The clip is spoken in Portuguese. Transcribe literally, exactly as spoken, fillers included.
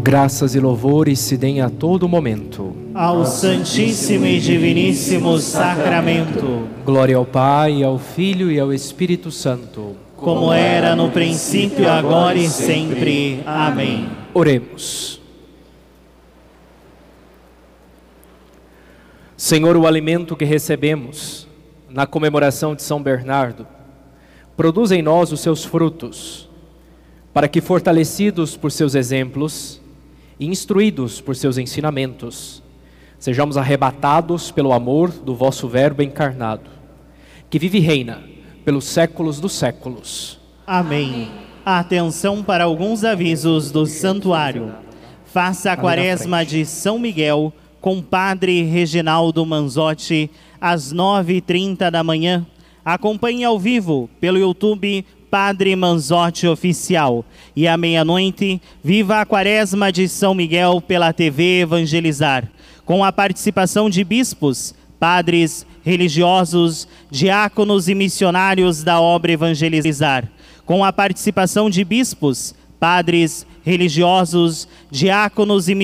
Graças e louvores se deem a todo momento ao Santíssimo e Diviníssimo Sacramento, glória ao Pai, ao Filho e ao Espírito Santo, como era no princípio, agora e sempre. Amém. Oremos. Senhor, o alimento que recebemos na comemoração de São Bernardo, produz em nós os seus frutos, para que, fortalecidos por seus exemplos e instruídos por seus ensinamentos, sejamos arrebatados pelo amor do vosso Verbo encarnado, que vive e reina pelos séculos dos séculos. Amém. Atenção para alguns avisos do santuário. Faça a quaresma de São Miguel com Padre Reginaldo Manzotti às nove e trinta da manhã. Acompanhe ao vivo pelo YouTube Padre Manzotti Oficial. E à meia-noite, viva a quaresma de São Miguel pela T V Evangelizar, com a participação de bispos, padres, religiosos, diáconos e missionários da obra Evangelizar, com a participação de bispos, padres, religiosos, diáconos e missionários